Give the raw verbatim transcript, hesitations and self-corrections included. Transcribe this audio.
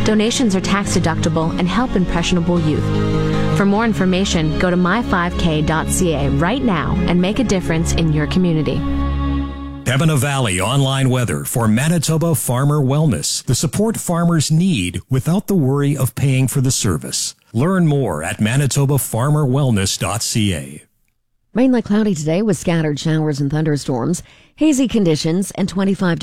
Donations are tax deductible and help impressionable youth. For more information, go to my five k dot c a right now and make a difference in your community. Pembina Valley online weather for Manitoba Farmer Wellness. The support farmers need without the worry of paying for the service. Learn more at manitoba farmer wellness dot c a. Mainly cloudy today with scattered showers and thunderstorms. Hazy conditions and twenty-five degrees.